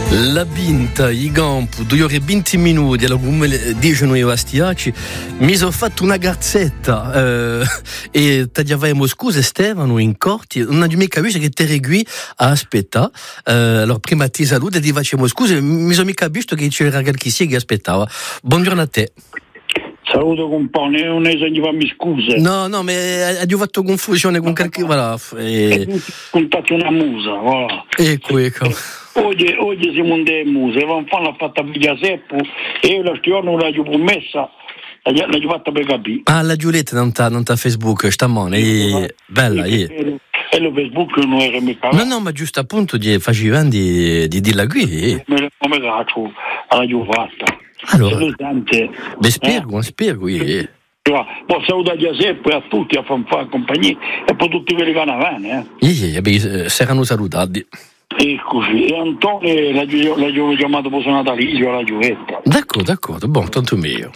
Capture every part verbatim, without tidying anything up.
La binta, i gampu, due ore e venti minuti, allora come dicono i vastiaci, mi sono fatto una gazzetta eh, e tagliavamo scuse Stefano in corti, non ho mica capito che te regui a aspettare, eh, allora prima ti saluto e ti facciamo scuse, mi sono mica visto che c'era qualche che aspettava. Buongiorno a te. Saluto compagno, non è di farmi scuse. No, no, ma ho fatto confusione con qualche... Voilà, e... contatto una musa, voilà. Ecco, ecco. Oggi, oggi siamo in delle muse, vanno a fare la fatta a Seppo e io la stione non l'ho promessa, l'ho fatta per capire. Ah, la Giulietta non sta non ta Facebook, sta mone, e... bella, e... E lo Facebook non era mica. No, no, ma giusto appunto di facevano di, di, di la qui. Me la caccio alla Giulietta. Allora, vi spiego, eh? spiego io. Poi saluto a Giuseppe e a tutti, a fanfare compagnia e poi tutti quelli che vanno avanti. Eh, eh, si erano salutati. Eccoci, e Antonio l'ho chiamato per suo natalizio alla Giulietta. D'accordo, d'accordo, buon, tanto mio.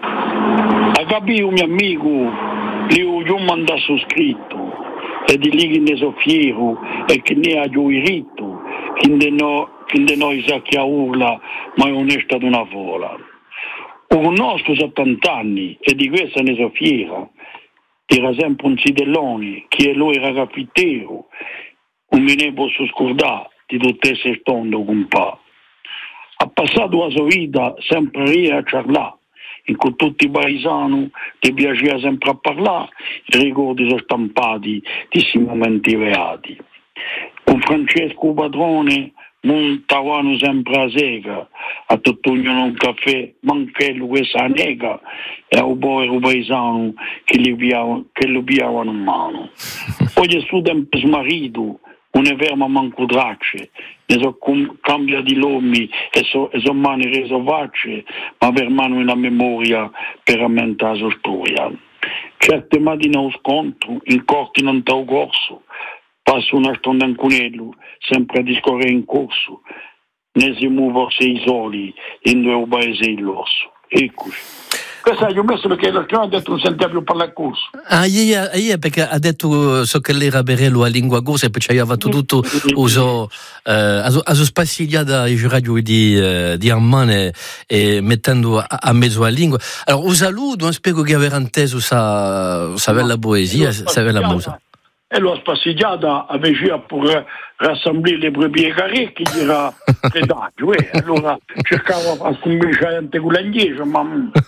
A capire un mio amico, gli ho mandato scritto, e di lì che ne so fiero, e che ne ha gioirito, che ne no. Che di noi sa che urla, ma è onesta ad una vola. Ho conosco settanta anni e di questa ne so fiera. Era sempre un cidellone, che lui era capittero. Non me ne posso scordare di tutte queste stonde con pa. Ha passato la sua vita sempre lì a parlare. In cui tutti i paesani ti piaceva sempre a parlare, i ricordi sono stampati di questi momenti reati. Con Francesco Padrone montavano sempre a sega, a tutto ognuno un caffè, manchello questa nega, e a un povero paesano che, li piavano, che lo piavano in mano. Oggi è su tempo smarrito, non è ferma manco tracce, ne so com- cambia di nomi e so, e so mani reso facce, ma per mano una memoria per aumentare la sua storia. Certe mattine ho scontro, in corti non t'ho corso, passo una stonda in cunello, sempre a discorrere in corso, ne si muovono i soli in due paesi in l'orso. Eccoci. Questo ho messo perché la stonda ha detto non sentiva più parlare corso. Ah, ieri perché ha detto so che l'era berello a lingua corsa e poi ci aveva fatto tutto uso eh, a so spassigliata i radio di eh, di Armane e mettendo a, a mezzo la lingua. Allora, un saluto, non spiego che aver inteso sa sa bella poesia, sa bella musica. E l'ho spassigliata a Vegia per rassemblare le proprie carecchie, che era pedaggio, eh. Allora cercavo a convincere con l'inglese, ma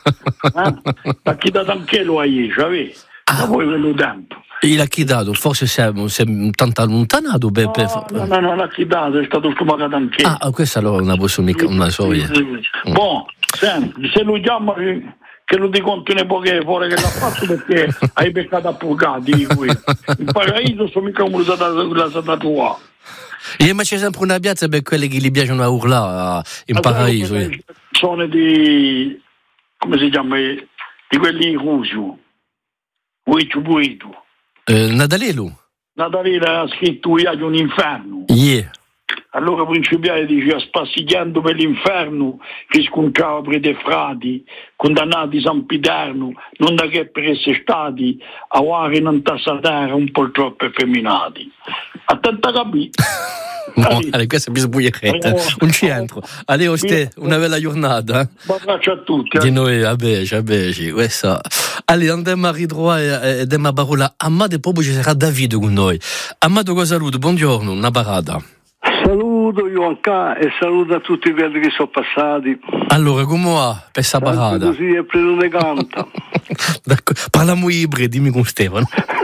eh? l'ha chiedato anche lo a Iesi, eh? Ma poi quello tempo. E l'ha chiedato, forse si è, si è tanto allontanato per, per... No, no, no, l'ha chiedato, è stato scomodato anche. Ah, questa allora non posso mica una soia. Mm. Boh, senti, se lo chiama che lo ti contiene poche fuori che l'ha fatto perché hai peccato a purgati di qui. In paradiso sono mica un la stata tua. E ma c'è sempre una piazza per quelli che gli piacciono a urlare in paradiso. Eh. Sono di, come si chiama, di quelli in Rusio. Uiccio Buito. Eh, Nadalelu? Nadalelu ha scritto io un inferno. Yeah. Allora Principiale diceva spassigliando per l'inferno che scontrava prete frati, condannati sempiterno, non da che per essere stati a guardare in tassa terra un po' troppo effeminati. Attenta capì. No, allora, questa è bisbuglietta, un centro. Addio ste, una bella giornata. Un abbraccio a tutti. Eh. Di noi, a Beci, a Beci, questa. Allora, andiamo a ritrovare, andiamo a parola. Amado, proprio ci sarà Davide con noi. Amado, cosa saluto, buongiorno, una parata. Saluto io anche e saluto a tutti quelli che sono passati. Allora, come va per questa parata? Così è preso le canta. Parliamo ibridi, dimmi con Stefano.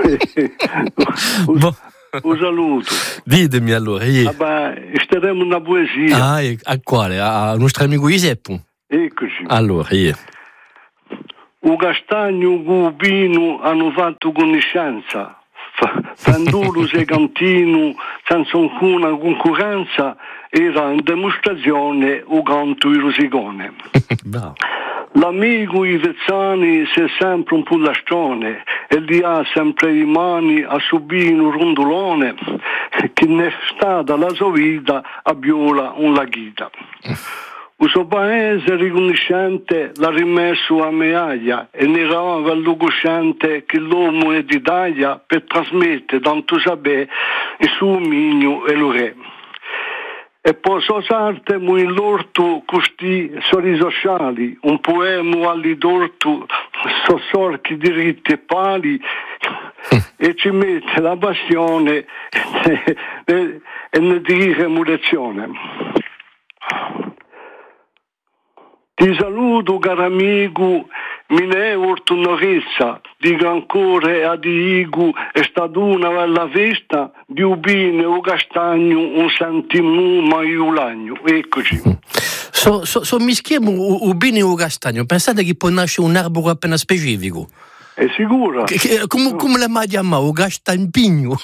un, un saluto. Ditemi allora. Io. Vabbè, staremo una poesia. Ah, a quale? A nostro amico Giuseppe? Eccoci. Allora, io. Un castagno e un pino hanno fatto conoscenza. Fanduro e Cantino senza alcuna concorrenza era in dimostrazione o canto il rosicone. L'amico Ivezzani si è sempre un pullastrone e li ha sempre in mani a subire un rondolone che ne è stata la sua vita a viola un laghita. Il suo paese riconoscente l'ha rimesso a medaglia e ne era quello cosciente che l'uomo è d'Italia per trasmettere tanto sapere il suo migno e lo re. E posso sartemo in l'orto questi sorriso sciali, un poema all'idorto, so sorchi diritti e pali, e ci mette la passione e, e, e ne dire emulazione. Ti saluto caro amico, mi ne urto norizza, dico ancora e adigu, è stata una bella festa, di ubine o castagno, un santimu maiulagno, eccoci. So, so, so mi schiamo ubine o castagno, pensate che può nascere un albero appena specifico? È sicuro? Che, che, come, come la mai chiamato? O castampigno?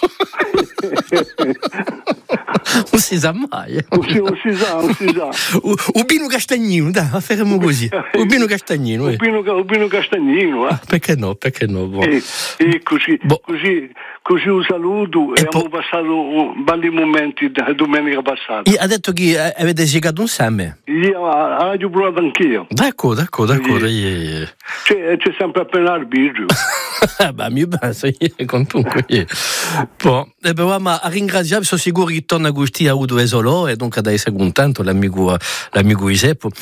Non si sa mai. Non si, non si sa, non si sa. Ubino Castagnino, dai, fermiamo così. Ubino Castagnino. Eh. Ubino, Ubino Castagnino, eh. Perché no, perché no? Boh. E, e così, boh. così, così un saluto e, e abbiamo po- passato belli momenti da domenica passata. Ha detto che avete giocato insieme? Io ho giocato anch'io. D'accordo, d'accordo, d'accordo. Sì. C'è, c'è sempre appena arbitrio. Bah, mi penso, io comunque. Bon, e beh, ma a ringraziare, sono sicuro che torna a gusti a Udo Esolo, e donc ad essere contento l'amico, l'amico Giuseppe.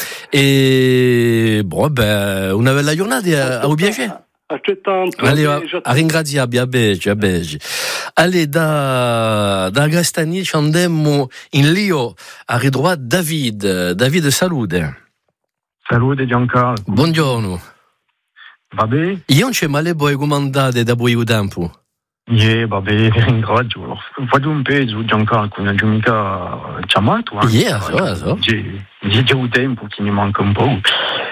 E, boh, beh, una bella giornata a Ubiage. Altrettanto. Allez, a ringraziare, a Beggi, a Beggi. Allez, da, da Gastagni ci andiamo in Lio a ritrovare David. David, salute. Salute Giancarlo. Buongiorno. Va bene? Io non c'è male poi comandate da voi tempo. Yeah, va bene, ringrazio. Faccio un peso Giancarlo, non ho mica chiamato. Yeah, so, so. C'è già un tempo che mi manca un po'.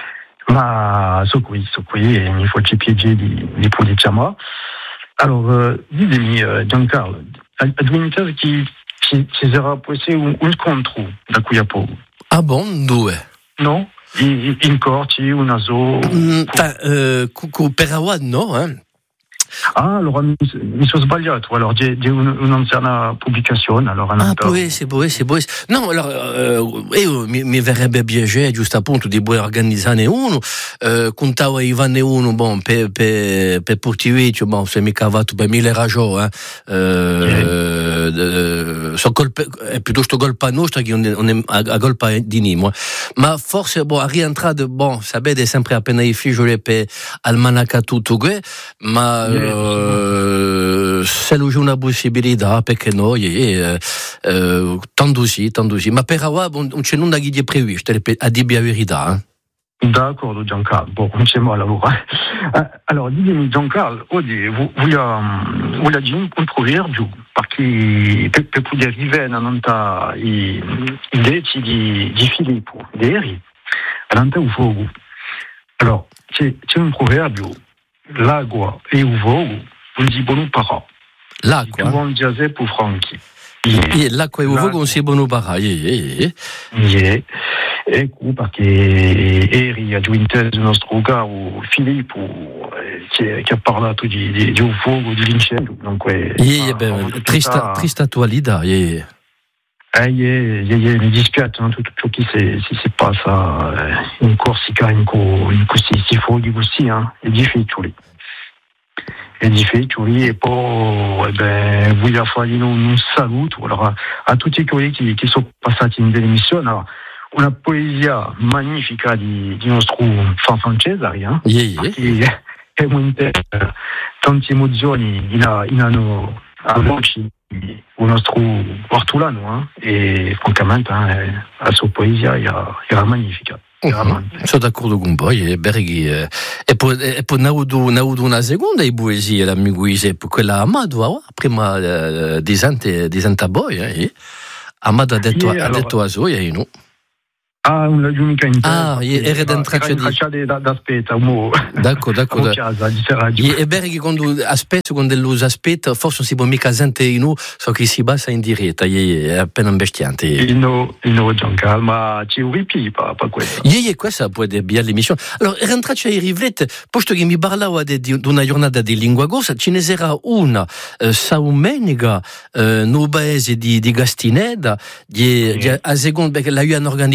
Ma so qui, so qui, e mi faccio piacere di, di poter chiamare. Allora, uh, ditemi uh, Giancarlo, addirittura che ci, ci sarà possibile un, un incontro da qui a poco. Ah bon, dove? No? In, in Corti, una zo... Mm, uh, per Awad, no? Eh? Ah, allora mi, mi sono sbagliato. Allora, c'è, c'è un, un'anziana pubblicazione. Allora, ah, può essere, può essere, può essere. No, allora, uh, io mi, mi verrebbe piacere, giusto appunto, di poi organizzare uno. Uh, contavo Ivane uno, bon, per, per, per Portivecchio, bon, se mi cavato per mille ragioni, eh. Uh, yeah. uh, so colpa, è piuttosto colpa nostra che non è a colpa di Nimo. Ma forse, bon, a rientrare, bon, sapete, sempre appena i figli per almanacca tutto, ma... Yeah. Uh, se c'è una possibilità, perché no? Yeah, uh, tanto sì, tanto sì. Ma per ora non c'è nulla che è previsto, a dire la verità. Eh? D'accordo Giancarlo, bon, non c'è mai lavoro. Allora, ditemi Giancarlo, oggi voglio dire un proverbio, perché per, per poter arrivare a nanta i deti di, di Filippo, di Eri, a nanta un fuoco. Allora, c'è, c'è un proverbio. L'acqua e il fuoco non si buono parà. L'acqua? Il buon Giuseppe per Franchi. Yeah. L'acqua e il fuoco non si buono parà. Yeah. Yeah. Ecco perché eri a giunto il nostro caro Filippo che, che ha parlato di, di, di un fuoco, di l'incendio. Dunque, yeah, beh, trista, trista attualità. Yeah. Eh, yeah, yeah, yeah, mi dispiace no? tutto ciò che si, si, si passa eh, in Corsica, in, co, in questi fuochi così, eh? È difficile. È difficile e poi eh beh, voglio fare un, un saluto allora, a tutti quelli che, che sono passati in dell'emissione. Allora, una poesia magnifica di, di nostro Fanfan Cesari, eh? Yeah, yeah. È molto tante emozioni in, in hanno a voci il nostro ortolano eh? E francamente eh, la sua poesia era, era magnifica. Uh-huh. Sono d'accordo con voi, e Berghi eh, e poi e poi ne ho avuto una seconda poesia l'amico Giuseppe, quella Amado prima eh, di Sante di Santa Boia, eh? Amado ha detto yeah, ha allora, detto a Zoia, you know. Ah, una l'unica intera. Ah, era da traccia di d'aspetta, un d'accordo, d'accordo. E Berghi quando aspetta quando lo aspetta, forse non si può mica sentire in so che si basa in diretta, è appena imbestiante. Il no, il no Giancarlo, ma ci ripi per questo. Ieri questa può essere bien l'emissione. Allora, rentraccia ai riflette, posto che mi parlava di una giornata di lingua gossa, ce ne sarà una eh, saumenica eh, no paese di di Gastineda, di, di a seconda perché l'hanno organizzata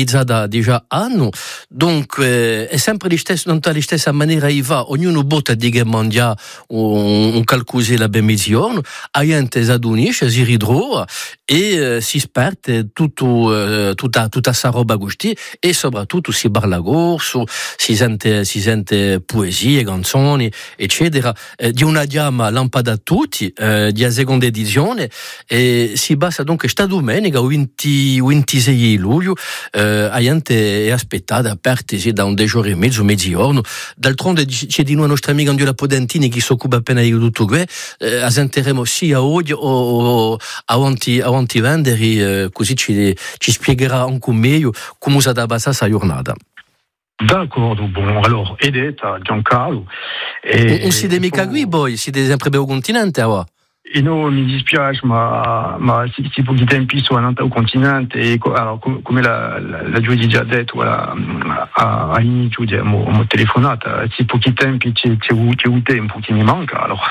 già, di già anno, dunque è sempre la stessa, non la stessa maniera i va, ognuno botta di che mangia un, un calcuse la bemizione, a gente si adunisce, si ridrova e eh, si sperte tutto, eh, tutta, tutta sa roba gusti e soprattutto si parla corso, si sente, si sente poesie, canzoni, eccetera, eh, di una diama lampada a tutti, eh, di seconda edizione e si basa dunque sta domenica venti, ventisei luglio eh, a gente è aspettata apertesi da un giorno e mezzo, mezzogiorno. D'altronde c'è di noi nostra amica Andrea Podentini che si occupa appena di tutto questo, eh, asenteremo sia oggi o avanti, avanti vendere, eh, così ci, ci spiegherà ancora meglio come si da passare questa giornata. D'accordo, bon, alors, Edetta, Giancarlo. E, non siete mica qui voi, siete sempre per il continente, va? E no, mi dispiace, ma, ma si, si pochi tempi sono andata al continente e allora, come la, la, la Giudia già detto alla, a, all'inizio abbiamo telefonato, si pochi tempi c'è, c'è, c'è un tempo che mi manca, allora,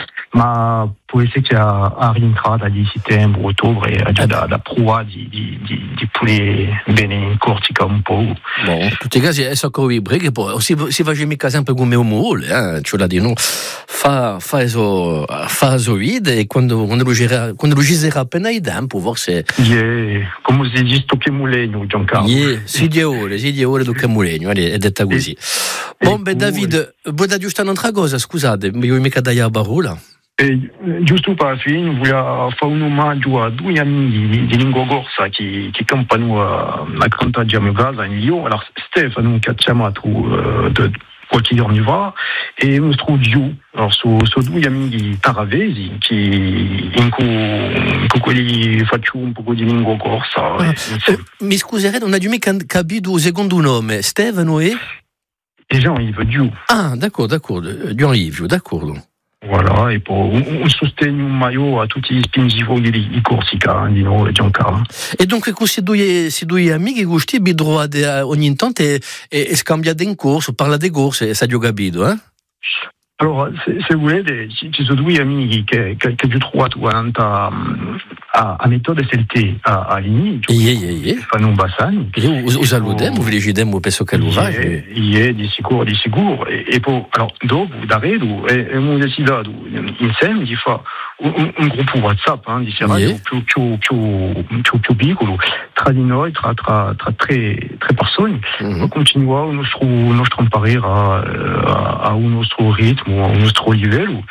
ma può essere che a, a rientrata di settembre, ottobre, già da, da prova di, di, di, di pure bene in Corsica un po'. Bon, in tutti i casi è solo che poi si, si fa mica sempre come un mole, eh? Cioè la di no, fa, fa eso, fa eso vide e quando, quando lo gira, quando lo gira appena i tempo, forse... Yeah, come si dice, tocca mulegno, Giancarlo. Yeah, si di ore, si di ore tocca mulegno, è detta così. Bon, beh, David, vuoi da giusto un'altra cosa, scusate, io mica dai a parola. E, giusto per finire, voglio fare un omaggio a due amici di, di lingua corsa che, che campano a, a Cantaggia a casa in Lyon. Allora, Stefano che ha chiamato uh, de, qualche giorno fa e un nostro Dio. Allora, sono so due amici taravesi che in cui, in cui quelli faccio un po' di lingua corsa. Ah, eh, mi scuserete, non ho mica capito il secondo nome, Stefano e? E Jean-Yves Dio. Ah, d'accordo, d'accordo, Jean-Yves, d'accordo. Voilà, e poi un, un sostegno, un maio a tutti gli spingivoli di, di Corsica, di noi, Giancarlo. E dunque questi due, questi due amici gusti vi trovate ogni tanto e, e, e scambiate in corso, parlate di corse, e sa già capito, eh? Allora, se, se volete, ci, ci sono due amici che, che, che ho trovato a, a, a Metode Selte a, all'inizio, che fanno un bassani. Lo salutiamo, vi leggiamo, penso che lo va. Ie, di sicuro, di sicuro. E, e poi, allora, dopo, da Redu, abbiamo deciso insieme di fare un, un gruppo WhatsApp, eh, di radio più, più, più, più, più piccolo, tra di noi, tra, tra, tra tre, tre persone, mm-hmm. per continuare il nostro, il nostro imparare a, a, a un nostro ritmo, a un nostro livello.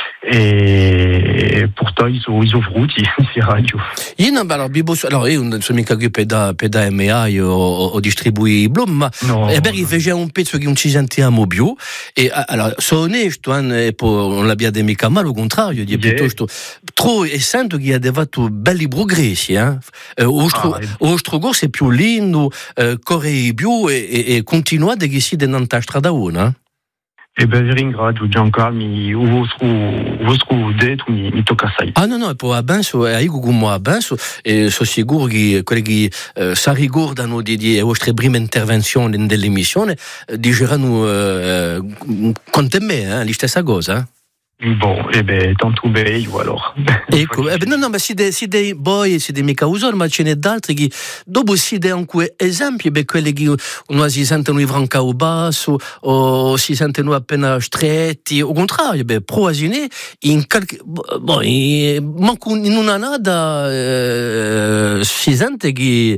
E pourtant ils sono, ils sono frutti di radio. Io non, allora, allora io non sono mica qui per da, per da M A o, o distribuire i blom, ma no, e beh, io facevo un pezzo che non ci sentiamo più e allora sono onesto eh, e poi non l'abbiamo mica male, al contrario, di yeah. piuttosto tro, e sento che ha fatto belli progressi, eh. O nostro corso è più lindo, eh, corre più e, e, e continuate che siete in una strada una. E ben, ringrazio Giancarlo, mi vostro detto mi, mi tocca assai. Ah no, no, e poi a Benso, e io come a Benso, e sono sicuro che quelli che eh, si ricordano di, di vostre prime intervenzioni nell'emissione eh, diranno eh, con te me, eh, la stessa cosa. Eh? Bon, e beh, tanto meglio allora. Ecco, eh, no, no, ma siete, siete voi, siete mica usati, ma ce n'è d'altri che dopo siete anche esempi per quelli che non si sentono in franca basso o si sentono appena stretti, al contrario, beh, proasine in qualche, bon, in, manco in una nada eh, si sente che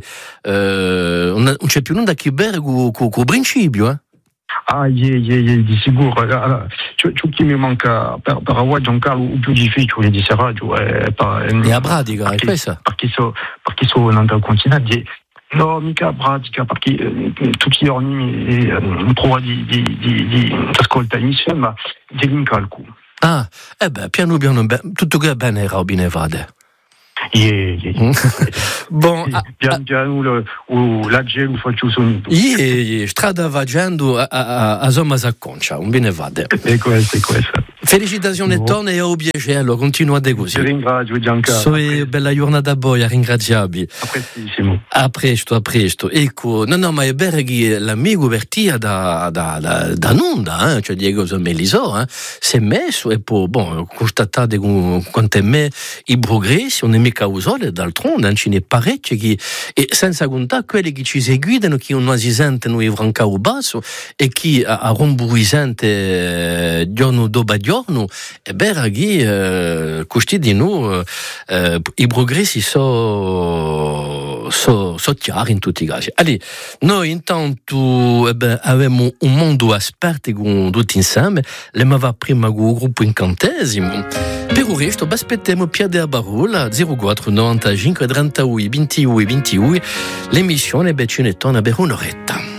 eh, non c'è più nulla che bere con il principio, eh. Ah, yeah, yeah, yeah, di sicuro. Allora, ciò, ciò che mi manca per, per ora, Giancarlo, un più difficile di radio è per... E a pratica, è questa? Perché sono so andato al continente. No, mica a pratica, perché eh, tutti i giorni eh, prova di, di, di, di ascoltare l'insieme, ma dell'incalco. Ah, eh beh, piano piano, tutto che è bene, Robin e Vade. Yeah, yeah. Bon, sì, pian piano lo, lo, la gelo faccio sonido. Yeah, yeah, strada vagendo a, a, a Somma Sacconcia, un bene vade. E questo, è questo. Felicitazioni no. Torne e obiecelo, continuate così. Ti ringrazio Giancarlo. Sono bella giornata a voi, ringraziabili. A prestissimo. A presto, a presto. Ecco, no, no, ma è vero che l'amico vertia da, da, da, da Nunda, eh? Cioè Diego Melisò, eh? Si è messo e poi, bon, constatate con, con te me i progressi, on è mica causole, d'altronde, non ce n'è parecchie, che, e senza contare quelli che ci seguono, che non si sentono i francao basso, e che a, a romburisente eh, giorno dopo giorno, e beh, che eh, questi di noi, eh, i progressi sono so, so chiari in tutti i casi. Allora, noi intanto eh beh, abbiamo un mondo esperti con tutti insieme, le ma va prima con il gruppo incantesimo. Per il resto, aspettiamo Pierre de Barola, zero quattro novantacinque trentadue ventidue ventidue, l'emissione beh, ce ne torna per un'oretta.